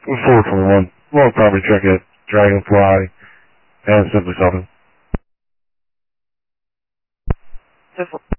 421. Long primary check at Dragonfly and Simply Something.